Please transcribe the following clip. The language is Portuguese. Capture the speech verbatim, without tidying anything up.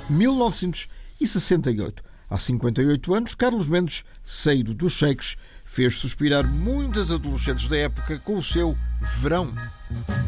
mil novecentos e sessenta e oito. Há cinquenta e oito anos, Carlos Mendes, saído dos Shakes, fez suspirar muitas adolescentes da época com o seu Verão.